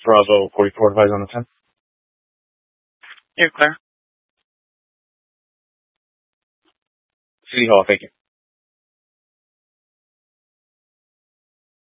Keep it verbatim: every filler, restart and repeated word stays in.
Bravo forty-four, advise on the ten. You're clear. City Hall, thank you.